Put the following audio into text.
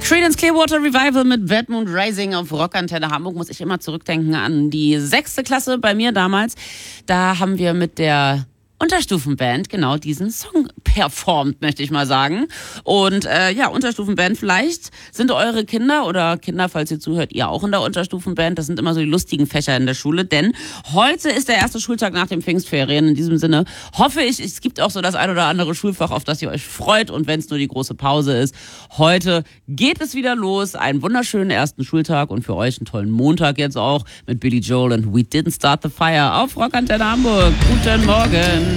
Creedence Clearwater Revival mit Bad Moon Rising auf Rockantenne Hamburg. Muss ich immer zurückdenken an die 6. Klasse bei mir damals. Da haben wir mit der Unterstufenband genau diesen Song performt, möchte ich mal sagen. Und Unterstufenband, vielleicht sind eure Kinder oder Kinder, falls ihr zuhört, ihr auch in der Unterstufenband. Das sind immer so die lustigen Fächer in der Schule, denn heute ist der erste Schultag nach den Pfingstferien. In diesem Sinne hoffe ich, es gibt auch so das ein oder andere Schulfach, auf das ihr euch freut, und wenn es nur die große Pause ist. Heute geht es wieder los. Einen wunderschönen ersten Schultag und für euch einen tollen Montag jetzt auch mit Billy Joel und We Didn't Start the Fire auf Rockantenne Hamburg. Guten Morgen.